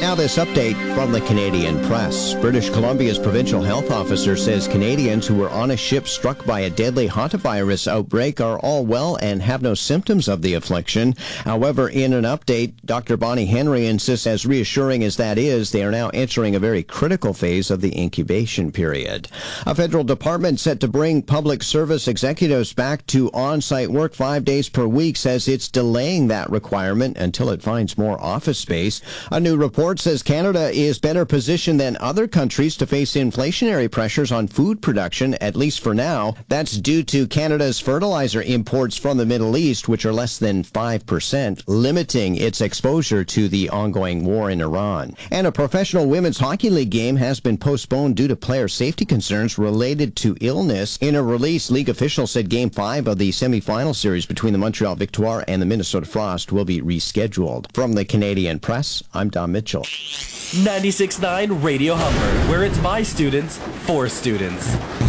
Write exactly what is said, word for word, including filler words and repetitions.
Now this update from the Canadian Press. British Columbia's provincial health officer says Canadians who were on a ship struck by a deadly hantavirus outbreak are all well and have no symptoms of the affliction. However, in an update, Doctor Bonnie Henry insists, as reassuring as that is, they are now entering a very critical phase of the incubation period. A federal department set to bring public service executives back to on-site work five days per week says it's delaying that requirement until it finds more office space. A new report says Canada is better positioned than other countries to face inflationary pressures on food production, at least for now. That's due to Canada's fertilizer imports from the Middle East, which are less than five percent, limiting its exposure to the ongoing war in Iran. And a professional women's hockey league game has been postponed due to player safety concerns related to illness. In a release, league officials said Game five of the semifinal series between the Montreal Victoire and the Minnesota Frost will be rescheduled. From the Canadian Press, I'm Don Mitchell. ninety-six point nine Radio Humber, where it's by students, for students.